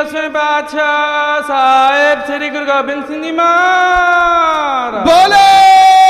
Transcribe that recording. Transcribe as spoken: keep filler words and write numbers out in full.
ਦਸਵੇਂ ਪਾਤਸ਼ਾਹ ਸਾਹਿਬ ਸ੍ਰੀ ਗੁਰੂ ਗੋਬਿੰਦ ਸਿੰਘ ਜੀ ਮਹਾਰਾਜ ਬੋਲੇ